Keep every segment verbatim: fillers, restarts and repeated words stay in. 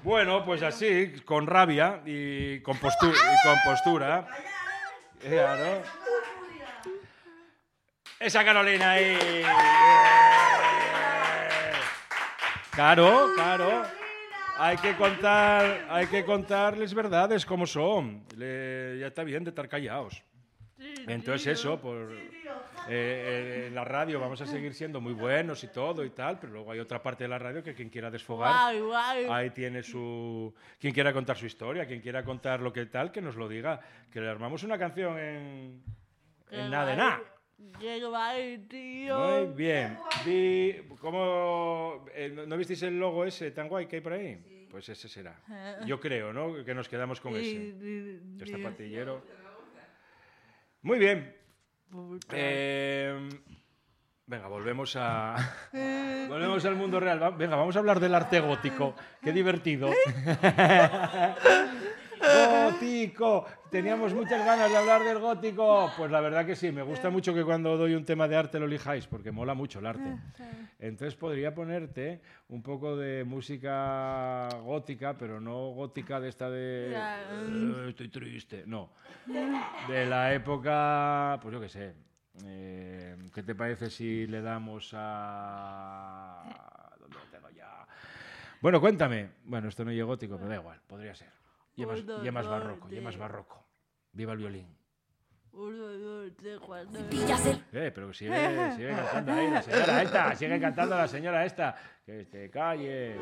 Bueno, pues así, con rabia y con, postu y con postura. Claro. Esa Carolina ahí. Claro, claro. Hay que contar, hay que contarles verdades como son. Le, ya está bien de estar callados. Entonces eso, por eh, eh, en la radio vamos a seguir siendo muy buenos y todo y tal, pero luego hay otra parte de la radio que quien quiera desfogar, Guay, guay. ahí tiene su... Quien quiera contar su historia, quien quiera contar lo que tal, que nos lo diga. Que le armamos una canción en... en nada de nada. Qué guay, tío. Muy bien. Vi, ¿cómo, eh, ¿no, ¿No visteis el logo ese tan guay que hay por ahí? Sí. Pues ese será. Yo creo, ¿no? Que nos quedamos con ese. Ya está patillero. Muy bien. Eh, venga, volvemos a... volvemos al mundo real. Venga, vamos a hablar del arte gótico. Qué divertido. ¡Gótico! Teníamos muchas ganas de hablar del gótico. Pues la verdad que sí, me gusta mucho que cuando doy un tema de arte lo elijáis, porque mola mucho el arte. Entonces podría ponerte un poco de música gótica, pero no gótica de esta de... Eh, estoy triste. No. De la época, pues yo qué sé. Eh, ¿Qué te parece si le damos a... ¿Dónde lo tengo ya? Bueno, cuéntame. Bueno, esto no es gótico, pero da igual, podría ser. Y es más, y es más barroco, y es más barroco. Viva el violín. Uno, dos, tres, cuatro. Eh, pero sigue, sigue cantando ahí la señora esta, sigue cantando la señora esta. Que te calles.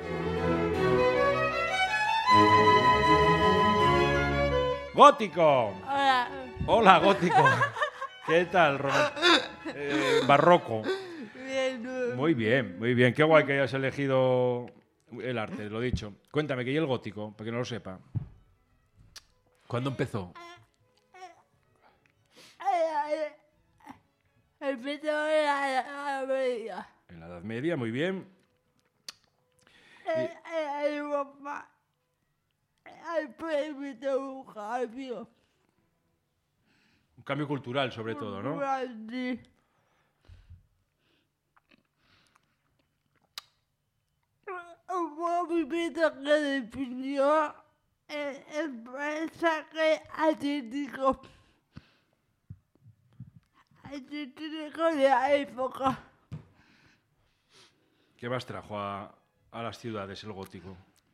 ¡Gótico! Hola. Hola, gótico. ¿Qué tal, Rom- eh, barroco? Bien. Muy bien, muy bien. Qué guay que hayas elegido el arte, lo dicho. Cuéntame, ¿qué y el gótico? Para que no lo sepa. ¿Cuándo empezó? Empezó en la Edad Media. En la Edad Media, muy bien. En en Europa. Hay permitido un cambio. Un cambio cultural, sobre todo, ¿no? Grande. Un movimiento que definió el, el mensaje artístico. Artístico de la época. ¿Qué más trajo a, a las ciudades el gótico?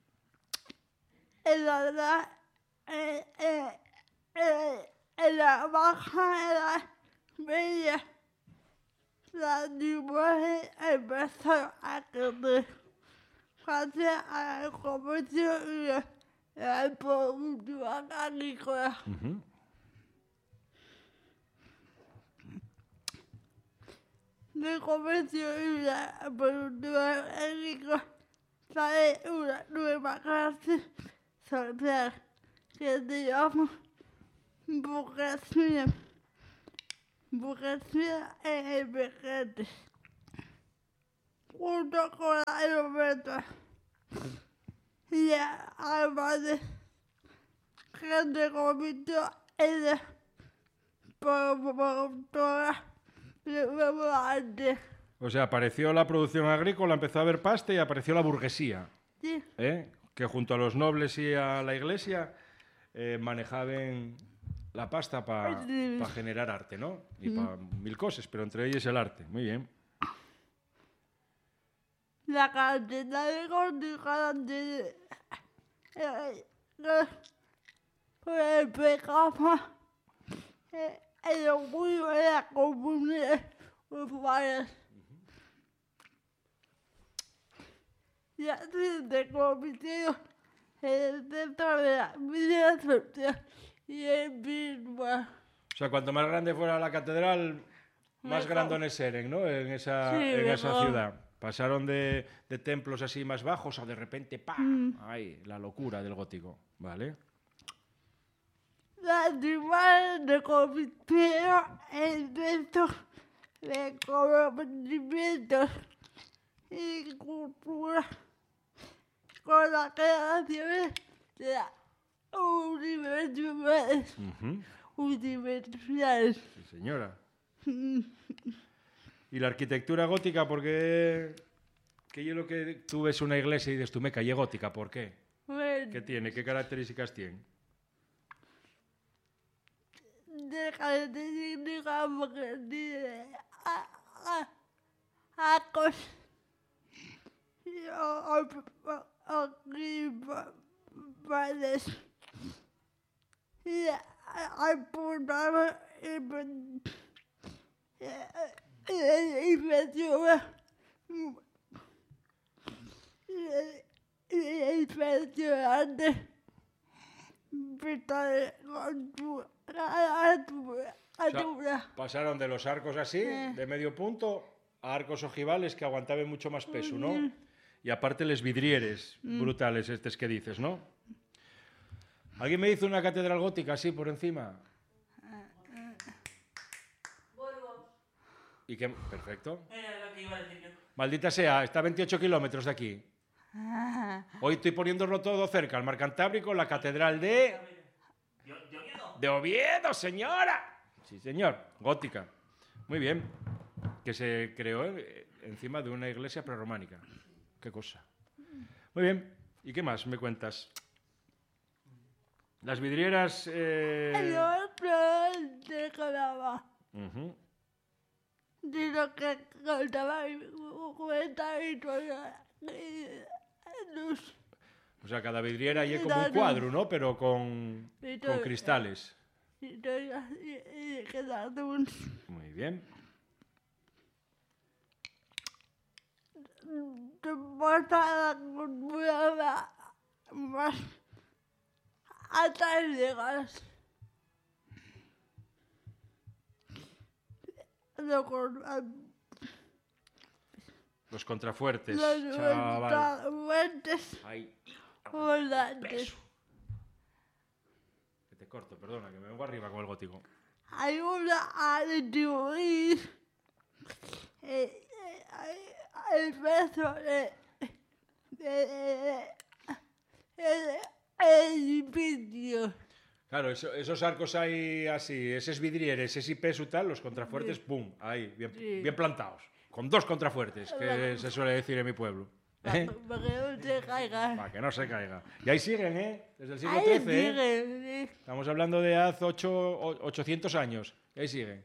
En la edad, en, en, en, en la baja edad media, las imágenes empezaron a crecer gracias al comercio y la, la producción agrícola. Uh-huh. Del comercio y la producción agrícola sale una nueva clase social que se llama burguesía. Burguesía emergente. Junto con la aeropuerta. Y además de que se convirtió en la promotora de nuevo arte. O sea, apareció la producción agrícola, empezó a haber pasta y apareció la burguesía, Sí. ¿eh? Que junto a los nobles y a la iglesia eh, manejaban la pasta para Sí. pa generar arte, ¿no? Y para mil cosas, pero entre ellas el arte. Muy bien. La cantidad de gótica de por el pecado el orgullo de la comunidad urbana. Y así se convirtió en el centro de la vida social y espiritual. O sea, cuanto más grande fuera la catedral, más Mejor. grandones eran, ¿no? En esa, Sí, en esa mejor. ciudad. Pasaron de, de templos así más bajos a de repente, ¡pa! Mm. ¡Ay! La locura del gótico, ¿vale? Las imágenes se convirtieron en centros de conocimientos y cultura con las creaciones de las universidades. Uh-huh. Universidades. Sí, señora. ¿Y la arquitectura gótica por qué? Que yo lo que tú ves una iglesia y dices, tú me callé gótica, ¿por qué? Me ¿Qué tiene? ¿Qué características tiene? De características porque tiene a- a- arcos y o- o- o- principales. Y al puntar y infecciones impresionantes. Con tu altura. O sea, pasaron de los arcos así, Eh. de medio punto, a arcos ojivales que aguantaban mucho más peso, ¿no? Y aparte les vidrieres brutales estos que dices, ¿no? ¿Alguien me hizo una catedral gótica así por encima? ¿Y qué? Perfecto. Era lo que iba a decir yo. Maldita sea, está a veintiocho kilómetros de aquí. Hoy estoy poniéndolo todo cerca, el Mar Cantábrico, la catedral de... ¿De de Oviedo? ¡De Oviedo, señora! Sí, señor, gótica. Muy bien. Que se creó eh, encima de una iglesia prerrománica. Qué cosa. Muy bien. ¿Y qué más me cuentas? Las vidrieras... eh, El otro te quedaba. ujú. De lo que contaba y cuenta y toda luz. O sea, cada vidriera hay como un Claro. cuadro, ¿no? Pero con, Y con todo- cristales. Y toda y, y queda luz. Muy bien. Te pasa la cultura más hasta llegas. Lo con Los contrafuertes, los chaval. fuentes Ay, volantes. peso. Que te corto, perdona, que me vengo arriba con el gótico. Ayuda a distribuir eh, eh, el peso de, de, de- de- el edificio. Claro, eso- esos arcos ahí así, esos vidrieres, ese peso y tal, los contrafuertes, pum, ahí, bien, Sí. bien plantados. Con dos contrafuertes, que Claro. se suele decir en mi pueblo. Para ¿Eh? para que no te caigas. Para que no se caiga. Y ahí siguen, ¿eh? Desde el siglo Ahí trece, ¿eh? sigue, sí. Estamos hablando de hace ocho, o- ochocientos años. Y ahí siguen.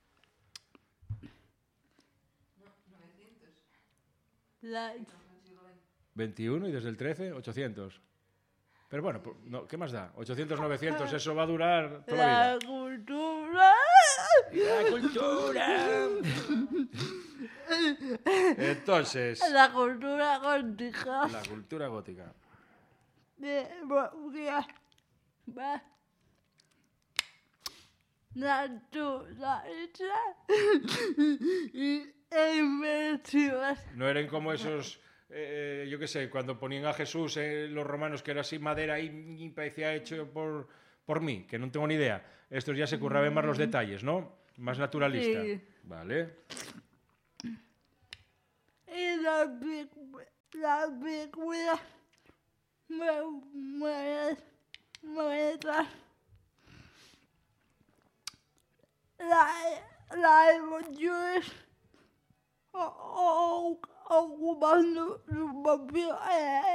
La, veintiuno y desde el trece, ochocientos. Pero bueno, por- no, ¿qué más da? ochocientos, novecientos, eso va a durar toda la la vida. cultura. ¡La cultura! Entonces, La cultura gótica. la cultura gótica. De Bolivia. Va. Naturaleza. Y inventivas. No eran como esos, eh, yo qué sé, cuando ponían a Jesús eh, los romanos, que era así madera y, y parecía hecho por, por mí, que no tengo ni idea. Estos ya se curraban más los detalles, ¿no? Más naturalista. Sí. Vale. Y la película, la película me muere, muestra la, la emociones o- o- ocupando su propio eh,